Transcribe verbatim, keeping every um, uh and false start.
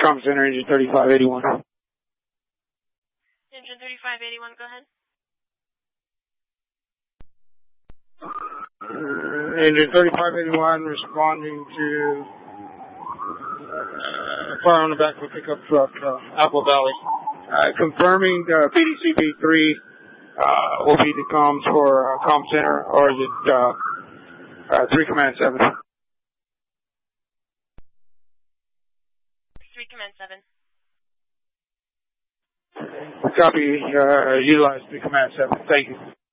Comm Center, engine thirty-five eighty-one. Engine thirty-five eighty-one, go ahead. Uh, engine thirty-five eighty-one responding to uh, fire on the back of a pickup truck, uh, Apple Valley. Uh, confirming uh, P D C B three uh, will be the comms for uh, Comm Center, or is it uh, uh, three Command seven? three Command seven. Copy, uh, utilize three Command seven. Thank you.